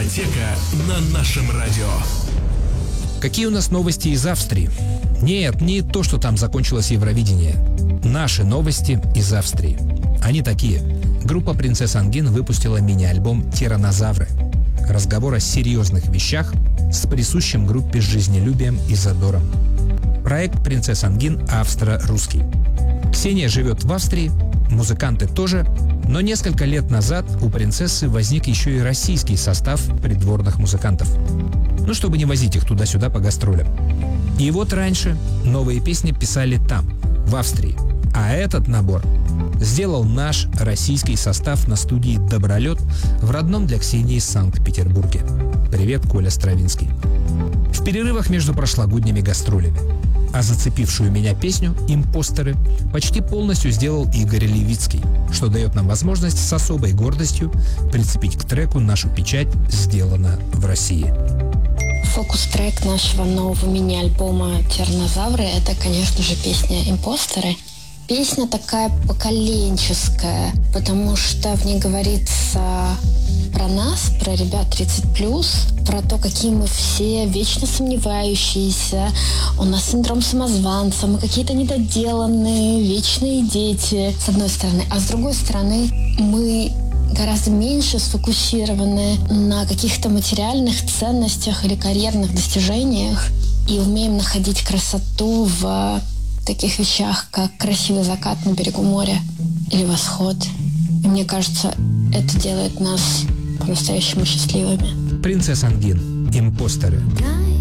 Дискотека на нашем радио. Какие у нас новости из Австрии? Нет, не то, что там закончилось Евровидение. Наши новости из Австрии. Они такие. Группа Princess Angin выпустила мини-альбом «Тираннозавры». Разговор о серьезных вещах с присущим группе жизнелюбием и задором. Проект Princess Angin австро-русский. Ксения живет в Австрии, музыканты тоже, но несколько лет назад у принцессы возник еще и российский состав придворных музыкантов. Ну, чтобы не возить их туда-сюда по гастролям. И вот раньше новые песни писали там, в Австрии. А этот набор сделал наш российский состав на студии «Добролет» в родном для Ксении Санкт-Петербурге. Привет, Коля Стравинский. В перерывах между прошлогодними гастролями. А зацепившую меня песню «Импостеры» почти полностью сделал Игорь Левицкий, что дает нам возможность с особой гордостью прицепить к треку нашу печать «Сделано в России». Фокус-трек нашего нового мини-альбома «Тираннозавры» — это, конечно же, песня «Импостеры». Песня такая поколенческая, потому что в ней говорится про нас, про ребят 30+, про то, какие мы все вечно сомневающиеся, у нас синдром самозванца, мы какие-то недоделанные, вечные дети, с одной стороны. А с другой стороны, мы гораздо меньше сфокусированы на каких-то материальных ценностях или карьерных достижениях и умеем находить красоту в таких вещах, как красивый закат на берегу моря или восход. И мне кажется, это делает нас по-настоящему счастливыми. Princess Angin. «Импостеры».